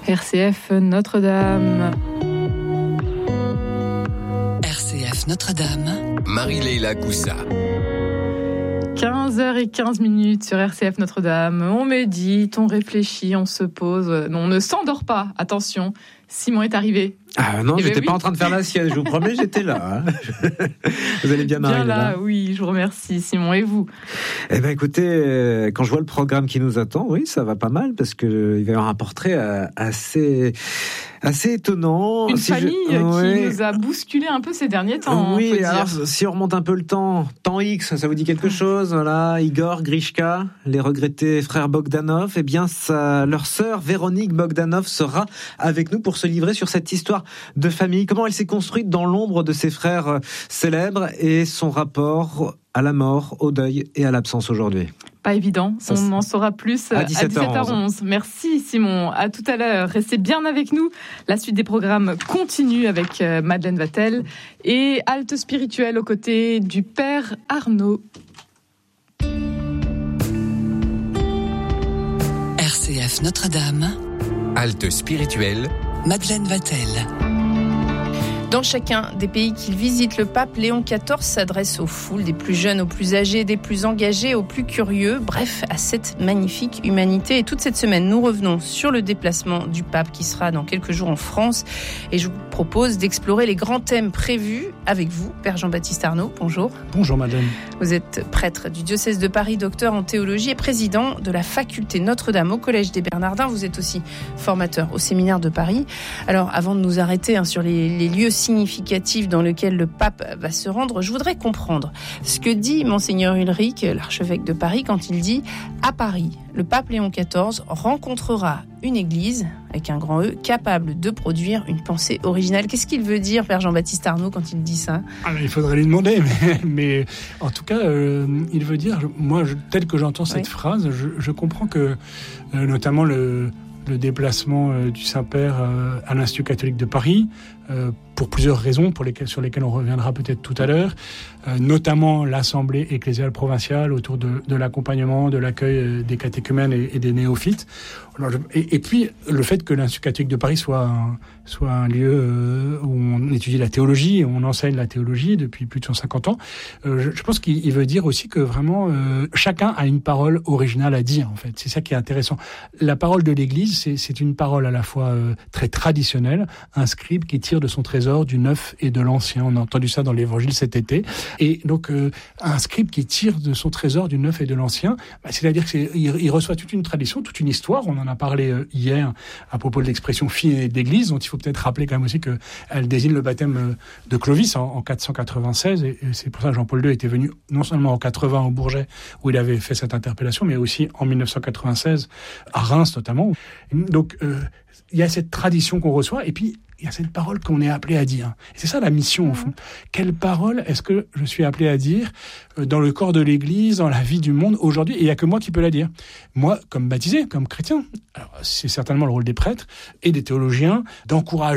RCF Notre-Dame. RCF Notre-Dame. Marie-Leila Coussa. 15h15 sur RCF Notre-Dame. On médite, on réfléchit, on se pose. On ne s'endort pas. Attention, Simon est arrivé. Ah non, j'étais pas en train de faire la sieste, je vous promets, j'étais là. Vous allez bien, Marie? Bien là, oui, je vous remercie, Simon. Et vous? Eh bien, écoutez, quand je vois le programme qui nous attend, oui, ça va pas mal, parce qu'il va y avoir un portrait assez étonnant. Une famille qui nous a bousculé un peu ces derniers temps. Oui, alors si on remonte un peu le temps X, ça vous dit quelque chose? Voilà, Igor, Grishka, les regrettés frères Bogdanov, eh bien, leur sœur Véronique Bogdanov sera avec nous pour se livrer sur cette histoire de famille, comment elle s'est construite dans l'ombre de ses frères célèbres et son rapport à la mort, au deuil et à l'absence aujourd'hui. Pas évident, on en saura plus à 17h11. Merci Simon, à tout à l'heure. Restez bien avec nous. La suite des programmes continue avec Madeleine Vatel et halte spirituelle aux côtés du Père Arnaud. RCF Notre-Dame. Halte spirituelle. Madeleine Vatel. Dans chacun des pays qu'il visite, le pape Léon XIV s'adresse aux foules, des plus jeunes aux plus âgés, des plus engagés aux plus curieux, bref, à cette magnifique humanité. Et toute cette semaine, nous revenons sur le déplacement du pape qui sera dans quelques jours en France. Et je vous propose d'explorer les grands thèmes prévus avec vous, Père Jean-Baptiste Arnaud. Bonjour. Bonjour Madeleine. Vous êtes prêtre du diocèse de Paris, docteur en théologie et président de la faculté Notre-Dame au Collège des Bernardins. Vous êtes aussi formateur au séminaire de Paris. Alors, avant de nous arrêter sur les lieux significatif dans lequel le pape va se rendre, je voudrais comprendre ce que dit Monseigneur Ulrich, l'archevêque de Paris, quand il dit « À Paris, le pape Léon XIV rencontrera une église, avec un grand E, capable de produire une pensée originale ». Qu'est-ce qu'il veut dire, Père Jean-Baptiste Arnaud, quand il dit ça? Il faudrait lui demander, mais en tout cas, il veut dire, moi, tel que j'entends cette phrase, je comprends que, notamment le déplacement du Saint-Père à l'Institut catholique de Paris, pour plusieurs raisons sur lesquelles on reviendra peut-être tout à l'heure, notamment l'Assemblée ecclésiale provinciale autour de l'accompagnement, de l'accueil des catéchumènes et des néophytes. Et puis le fait que l'Institut catholique de Paris soit un lieu où on étudie la théologie, où on enseigne la théologie depuis plus de 150 ans, je pense qu'il veut dire aussi que vraiment chacun a une parole originale à dire, en fait. C'est ça qui est intéressant. La parole de l'Église, c'est une parole à la fois très traditionnelle, un scribe qui tire de son trésor du neuf et de l'ancien. On a entendu ça dans l'Évangile cet été. Et donc, un scribe qui tire de son trésor du neuf et de l'ancien, c'est-à-dire qu'il reçoit toute une tradition, toute une histoire. On en a parlé hier à propos de l'expression fille d'église, dont il faut peut-être rappeler quand même aussi qu'elle désigne le baptême de Clovis en 496. Et c'est pour ça que Jean-Paul II était venu non seulement en 80 au Bourget, où il avait fait cette interpellation, mais aussi en 1996 à Reims notamment. Donc, il y a cette tradition qu'on reçoit, et puis il y a cette parole qu'on est appelé à dire. Et c'est ça la mission, au fond. Quelle parole est-ce que je suis appelé à dire dans le corps de l'Église, dans la vie du monde aujourd'hui? Et il n'y a que moi qui peux la dire. Moi, comme baptisé, comme chrétien. Alors, c'est certainement le rôle des prêtres et des théologiens d'encourager